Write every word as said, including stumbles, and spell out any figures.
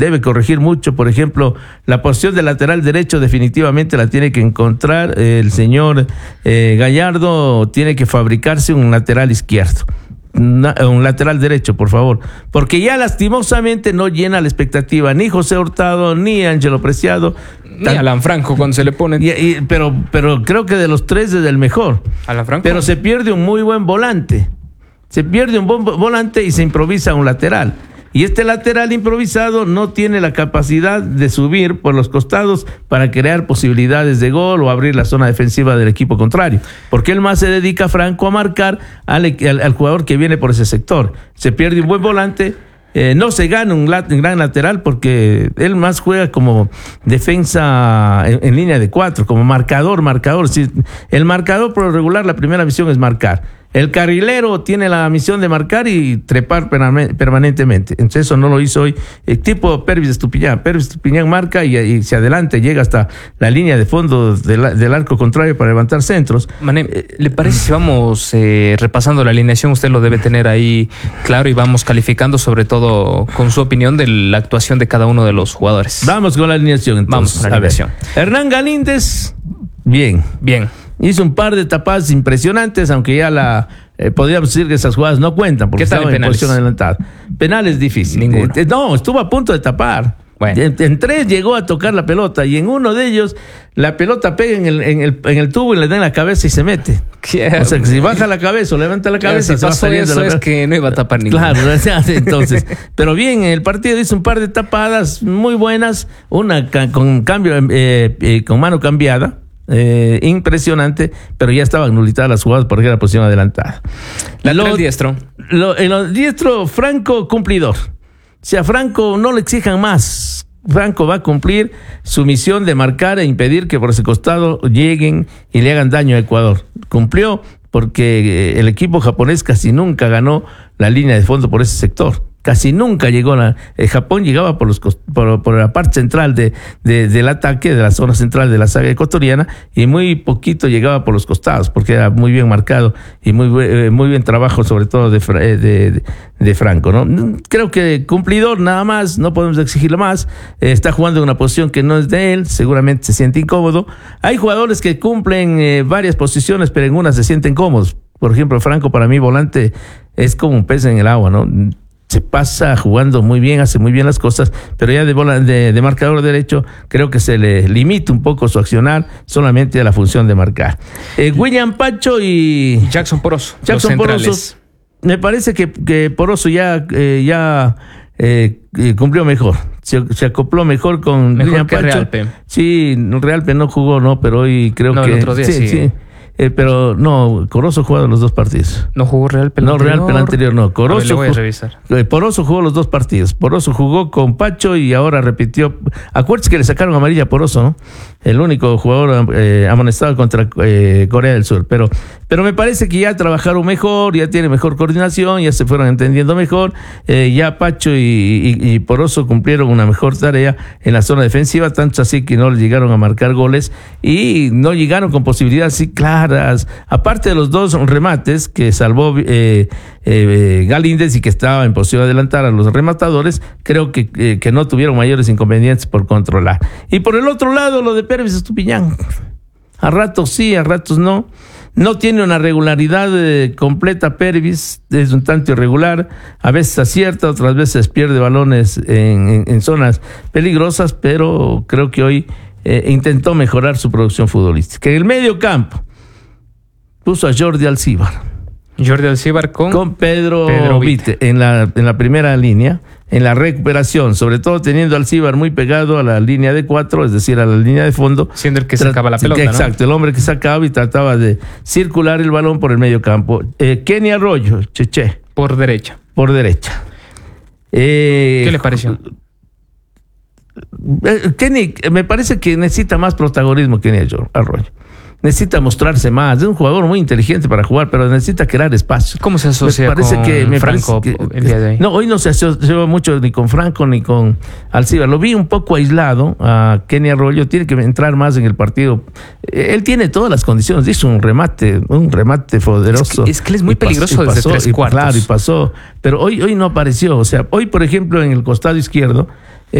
debe corregir mucho. Por ejemplo, la posición de lateral derecho definitivamente la tiene que encontrar el señor eh, Gallardo. Tiene que fabricarse un lateral izquierdo, un lateral derecho, por favor, porque ya lastimosamente no llena la expectativa ni José Hurtado ni Ángelo Preciado ni Alan Franco cuando se le pone. Y, y, pero, pero creo que de los tres es el mejor. Alan Franco. Pero se pierde un muy buen volante. Se pierde un buen volante y se improvisa un lateral. Y este lateral improvisado no tiene la capacidad de subir por los costados para crear posibilidades de gol o abrir la zona defensiva del equipo contrario. Porque él más se dedica, Franco, a marcar al, al, al jugador que viene por ese sector. Se pierde un buen volante, eh, no se gana un, lat, un gran lateral porque él más juega como defensa en, en línea de cuatro, como marcador, marcador. Si el marcador por lo regular, la primera misión es marcar. El carrilero tiene la misión de marcar y trepar permanentemente. Entonces eso no lo hizo hoy. El tipo Pervis Estupiñán. Pervis Estupiñán marca y, y se adelanta, llega hasta la línea de fondo del, del arco contrario para levantar centros. Mané, ¿le parece si vamos eh, repasando la alineación? Usted lo debe tener ahí claro y vamos calificando sobre todo con su opinión de la actuación de cada uno de los jugadores. Vamos con la alineación entonces. Vamos con la alineación. Hernán Galíndez, bien. Bien. Hizo un par de tapadas impresionantes, aunque ya la eh, podríamos decir que esas jugadas no cuentan porque estaba en, en posición adelantada. Penales difícil. Ninguno. Eh, no, estuvo a punto de tapar. Bueno. En, en tres llegó a tocar la pelota y en uno de ellos la pelota pega en el, en el, en el tubo y le da en la cabeza y se mete. ¿Qué? O sea, que si baja la cabeza o levanta la cabeza, se va saliendo. Eso es que no iba a tapar ninguno. Claro, entonces. Pero bien, en el partido hizo un par de tapadas muy buenas, una con cambio, eh, eh, con mano cambiada. Eh, impresionante, pero ya estaban anulitadas las jugadas porque era posición adelantada. Lateral diestro. Lo, en lo diestro, Franco cumplidor. O sea, Franco no le exijan más. Franco va a cumplir su misión de marcar e impedir que por ese costado lleguen y le hagan daño a Ecuador. Cumplió porque el equipo japonés casi nunca ganó la línea de fondo por ese sector. Casi nunca llegó. La, el Japón llegaba por, los, por, por la parte central de, de, del ataque, de la zona central de la saga ecuatoriana, y muy poquito llegaba por los costados, porque era muy bien marcado y muy, muy bien trabajo, sobre todo de, de, de Franco, ¿no? Creo que cumplidor nada más, no podemos exigirlo más. Eh, está jugando en una posición que no es de él, seguramente se siente incómodo. Hay jugadores que cumplen eh, varias posiciones, pero en una se sienten cómodos. Por ejemplo, Franco, para mí, volante, es como un pez en el agua, ¿no? Se pasa jugando muy bien, hace muy bien las cosas, pero ya de, bola, de, de marcador derecho creo que se le limita un poco su accionar solamente a la función de marcar. Eh, William Pacho y Jackson Poroso. Jackson Poroso. Me parece que, que Poroso ya, eh, ya eh, cumplió mejor. Se, se acopló mejor con mejor William que Pacho. Realpe. Sí, Realpe no jugó, no, pero hoy creo no, que el otro día sí. sí. sí. Eh, pero no, Corozo jugó los dos partidos. ¿No jugó Realpe el no, anterior? No, Realpe el anterior no. Corozo, a ver, le voy a revisar. Eh, Poroso jugó los dos partidos. Poroso jugó con Pacho y ahora repitió. Acuérdense que le sacaron amarilla a Poroso, ¿no? El único jugador eh, amonestado contra eh, Corea del Sur. Pero, pero me parece que ya trabajaron mejor, ya tiene mejor coordinación, ya se fueron entendiendo mejor. Eh, ya Pacho y, y, y Poroso cumplieron una mejor tarea en la zona defensiva, tanto así que no le llegaron a marcar goles y no llegaron con posibilidades así claras. Aparte de los dos remates que salvó eh, eh, Galíndez y que estaba en posición de adelantar a los rematadores, creo que, eh, que no tuvieron mayores inconvenientes por controlar. Y por el otro lado, lo de Pervis Estupiñán. A ratos sí, a ratos no. No tiene una regularidad eh, completa Pervis, es un tanto irregular. A veces acierta, otras veces pierde balones en, en, en zonas peligrosas, pero creo que hoy eh, intentó mejorar su producción futbolística. En el medio campo puso a Jordi Alcíbar. Jordi Alcíbar con, con Pedro, Pedro Vite, Vite en la, en la primera línea, en la recuperación, sobre todo teniendo a Alcíbar muy pegado a la línea de cuatro, es decir, a la línea de fondo. Siendo el que sacaba la pelota, Exacto, ¿no? El hombre que sacaba y trataba de circular el balón por el medio campo. Eh, Kenny Arroyo, Cheche. Por derecha. Por derecha. Eh, ¿Qué le pareció? Eh, Kenny, me parece que necesita más protagonismo Kenny Arroyo. Necesita mostrarse más. Es un jugador muy inteligente para jugar, pero necesita crear espacio. ¿Cómo se asocia me parece con que, me Franco parece que, el día de hoy? No, hoy no se asoció mucho ni con Franco ni con Alcíbar. Lo vi un poco aislado a Kenny Arroyo. Tiene que entrar más en el partido. Él tiene todas las condiciones. Hizo un remate, un remate poderoso. Es que, es que él es muy peligroso pasó, desde pasó, tres cuartos. Claro, y pasó. Pero hoy, hoy no apareció. O sea, hoy, por ejemplo, en el costado izquierdo,